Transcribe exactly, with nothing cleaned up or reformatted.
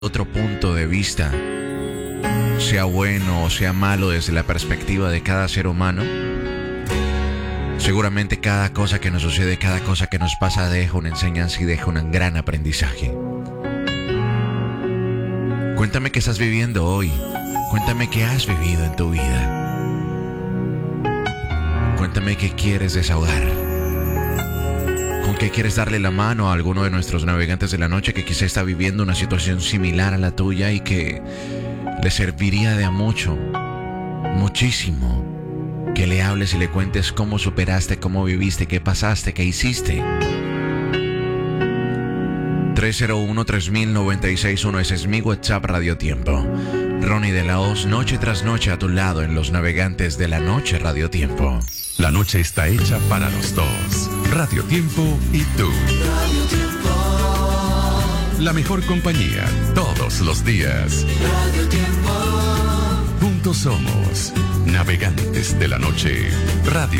otro punto de vista, sea bueno o sea malo desde la perspectiva de cada ser humano, seguramente cada cosa que nos sucede, cada cosa que nos pasa deja una enseñanza y deja un gran aprendizaje. Cuéntame qué estás viviendo hoy. Cuéntame qué has vivido en tu vida. Cuéntame qué quieres desahogar. ¿Con qué quieres darle la mano a alguno de nuestros navegantes de la noche que quizá está viviendo una situación similar a la tuya y que le serviría de a mucho, muchísimo, que le hables y le cuentes cómo superaste, cómo viviste, qué pasaste, qué hiciste? tres cero uno, tres mil, noventa y seis uno, ese es mi WhatsApp Radio Tiempo. Ronnie de la Hoz, noche tras noche a tu lado en los navegantes de la noche Radio Tiempo. La noche está hecha para los dos. Radio Tiempo y tú. Radio Tiempo. La mejor compañía todos los días. Radio Tiempo. Juntos somos navegantes de la noche. Radio